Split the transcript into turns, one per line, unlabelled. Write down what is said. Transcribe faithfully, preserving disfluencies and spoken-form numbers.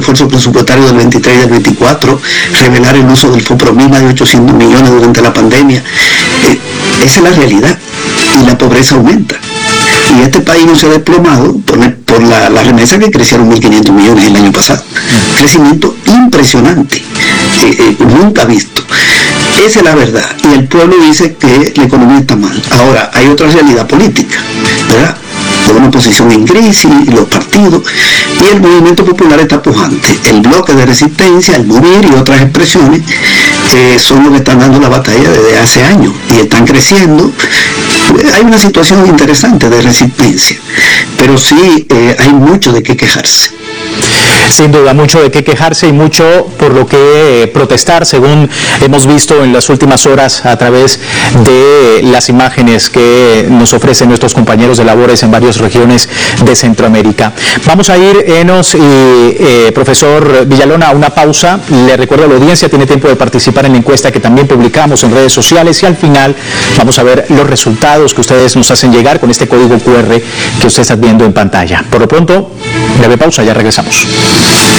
refuerzo presupuestario del veintitrés y del veinticuatro, revelar el uso del FOPROMI, más de ochocientos millones durante la pandemia. Eh, esa es la realidad, y la pobreza aumenta. Y este país no se ha desplomado por, por la, la remesa que crecieron mil quinientos millones el año pasado. Crecimiento impresionante, eh, eh, nunca visto. Esa es la verdad. Y el pueblo dice que la economía está mal. Ahora, hay otra realidad política, ¿verdad? De una oposición en crisis, y los partidos, y el movimiento popular está pujante. El bloque de resistencia, el MOVIR y otras expresiones eh, son los que están dando la batalla desde hace años y están creciendo. Hay una situación interesante de resistencia, pero sí eh, hay mucho de qué quejarse.
Sin duda, mucho de qué quejarse y mucho por lo que protestar, según hemos visto en las últimas horas a través de las imágenes que nos ofrecen nuestros compañeros de labores en varias regiones de Centroamérica. Vamos a ir, Enos y eh, profesor Villalona, a una pausa. Le recuerdo a la audiencia, tiene tiempo de participar en la encuesta que también publicamos en redes sociales, y al final vamos a ver los resultados que ustedes nos hacen llegar con este código cu erre que usted está viendo en pantalla. Por lo pronto, breve pausa, ya regresamos.